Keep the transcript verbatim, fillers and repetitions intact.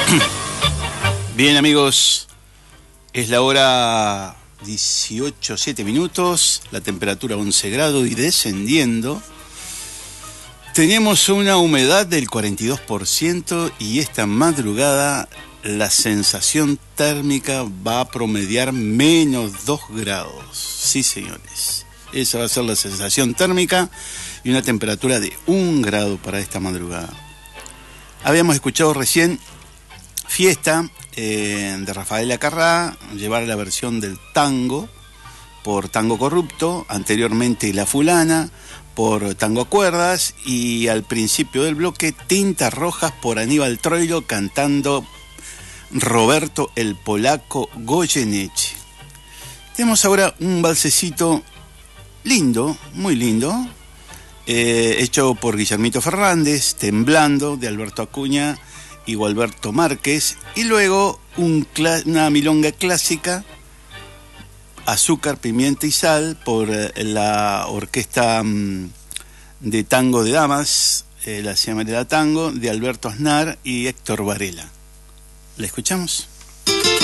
Bien, amigos, es la hora dieciocho, siete minutos, la temperatura once grados y descendiendo. Tenemos una humedad del cuarenta y dos por ciento y esta madrugada la sensación térmica va a promediar menos dos grados. Sí, señores, esa va a ser la sensación térmica y una temperatura de un grado para esta madrugada. Habíamos escuchado recién Fiesta eh, de Rafael Acarrá, llevar la versión del tango por Tango Corrupto, anteriormente La Fulana por Tango a Cuerdas y al principio del bloque Tintas Rojas por Aníbal Troilo cantando Roberto el Polaco Goyeneche. Tenemos ahora un valsecito lindo, muy lindo, eh, hecho por Guillermito Fernández, Temblando de Alberto Acuña y Gualberto Márquez, y luego un cla- una milonga clásica, Azúcar, Pimienta y Sal, por eh, la orquesta mm, de tango de damas, eh, la Ciamarela Tango, de Alberto Aznar y Héctor Varela. ¿La escuchamos?